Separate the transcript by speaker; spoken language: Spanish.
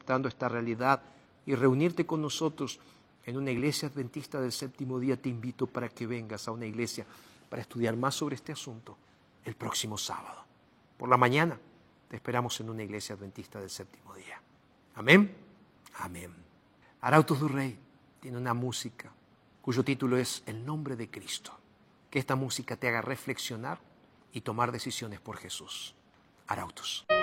Speaker 1: aceptando esta realidad y reunirte con nosotros en una iglesia adventista del séptimo día, te invito para que vengas a una iglesia para estudiar más sobre este asunto el próximo sábado. Por la mañana te esperamos en una iglesia adventista del séptimo día. Amén. Amén. Arautos do Rei tiene una música cuyo título es El nombre de Cristo. Que esta música te haga reflexionar y tomar decisiones por Jesús. Arautos.